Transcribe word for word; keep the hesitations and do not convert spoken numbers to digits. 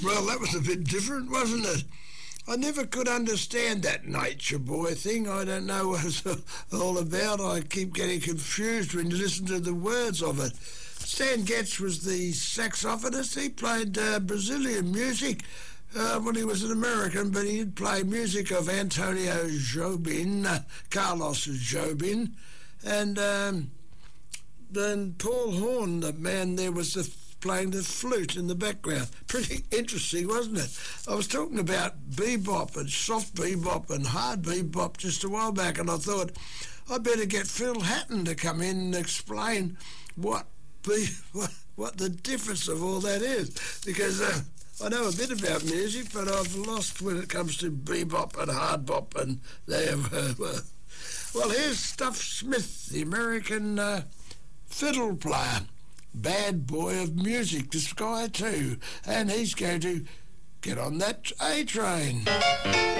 Well, that was a bit different, wasn't it? I never could understand that Nature Boy thing. I don't know what it's all about. I keep getting confused when you listen to the words of it. Stan Getz was the saxophonist. He played uh, Brazilian music. Uh, well, he was an American, but he did play music of Antonio Jobim, uh, Carlos Jobim, and um, then Paul Horn, the man there, was the playing the flute in the background. Pretty interesting, wasn't it? I was talking about bebop and soft bebop and hard bebop just a while back, and I thought I'd better get Phil Hatton to come in and explain what be what, what the difference of all that is, because uh, I know a bit about music, but I've lost when it comes to bebop and hard bop and there. Uh, well, here's Stuff Smith, the American uh, fiddle player. Bad boy of music, this guy too, and he's going to get on that A train.